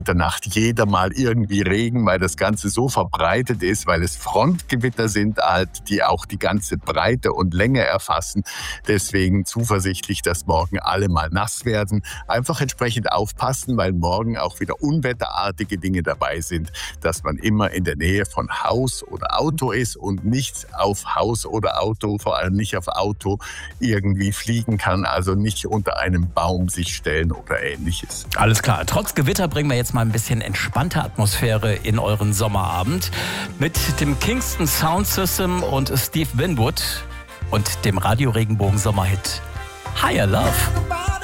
der Nacht jeder mal irgendwie Regen, weil das Ganze so verbreitet ist, weil es Frontgewitter sind, halt, die auch die ganze Breite und Länge erfassen. Deswegen zuversichtlich, dass morgen alle mal nass werden. Einfach entsprechend aufpassen, weil morgen auch wieder unwetterartige Dinge dabei sind, dass man immer in der Nähe von Haus oder Auto ist und nicht auf Haus oder Auto, vor allem nicht auf Auto, irgendwie fliegen kann, also nicht unter einem Baum sich stellen oder Ähnliches. Alles klar. Trotz Gewitter bringen wir jetzt mal ein bisschen entspannte Atmosphäre in euren Sommerabend mit dem Kingston Sound System und Steve Winwood und dem Radio Regenbogen Sommerhit Higher Love.